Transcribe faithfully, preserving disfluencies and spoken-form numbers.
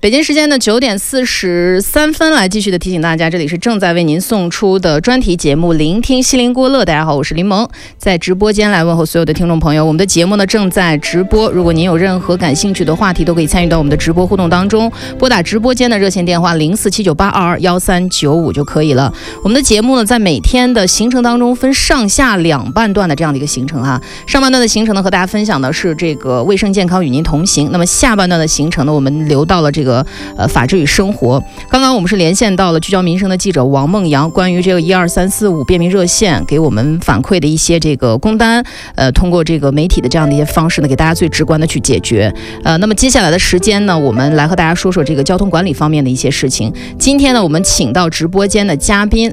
北京时间的九点四十三分，来继续的提醒大家，这里是正在为您送出的专题节目《聆听西林郭乐》。大家好，我是林萌，在直播间来问候所有的听众朋友。我们的节目呢正在直播，如果您有任何感兴趣的话题，都可以参与到我们的直播互动当中，拨打直播间的热线电话零四七九八二二幺三九五就可以了。我们的节目呢，在每天的行程当中分上下两半段的这样的一个行程哈。上半段的行程呢，和大家分享的是这个卫生健康与您同行。那么下半段的行程呢，我们留到了这个呃法治与生活。刚刚我们是连线到了聚焦民生的记者王梦阳，关于这个一二三四五便民热线给我们反馈的一些这个工单，呃，通过这个媒体的这样的一些方式呢，给大家最直观的去解决。呃，那么接下来的时间呢，我们来和大家说说这个交通管理方面的一些事情。今天呢，我们请到直播间的嘉宾